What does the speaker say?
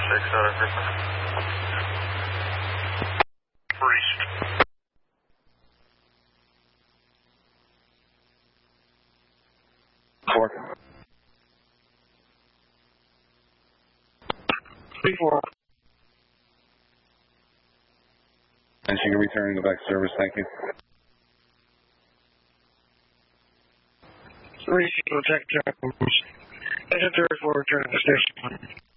6 out of Griffin. Priest. Four. 3-4. And she can return and go back to service, thank you. 3 check. Engine 34, return to the station.